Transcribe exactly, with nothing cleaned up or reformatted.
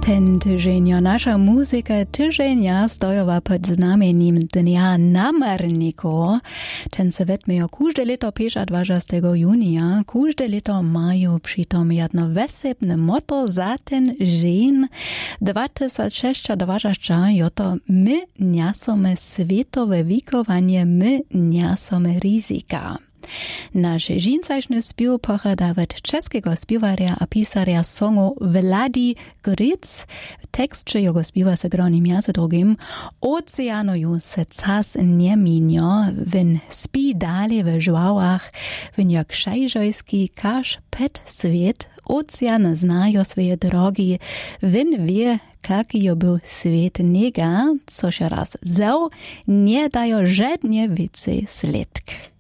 Ten tydzień nasza muzyka tydzienia stojowa pod znamieniem Dnia Namarniku. Ten se wetmiejo każde leto dwudziestego junia. Każde leto mają przytom jedno wesebne motto za ten dzień. dwa tysiące dwadzieścia jo to my niasome światowe wikowanie, my niasome ryzyka. Nasz dzińcajszny śpiew pochada od czeskiego śpiewarja a pisarja songu Vladi Gric. Tekst jego śpiewa se groni między drugim Oceanuju se czas nie minio, win spi dalej w żłałach, win jak szajżojski każ pet swiet, ocean znajo swoje drogi, win wie, kaki jo był swiet niega, což raz zał, nie dajo żadnie wicy sledk.